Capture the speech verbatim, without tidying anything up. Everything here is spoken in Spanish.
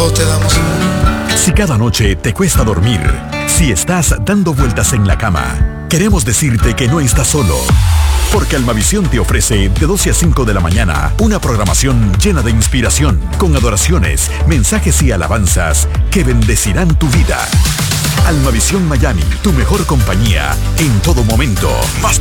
Todo te damos. Si cada noche te cuesta dormir, si estás dando vueltas en la cama, queremos decirte que no estás solo. Porque Almavisión te ofrece de doce a cinco de la mañana una programación llena de inspiración, con adoraciones, mensajes y alabanzas que bendecirán tu vida. Almavisión Miami, tu mejor compañía en todo momento. Más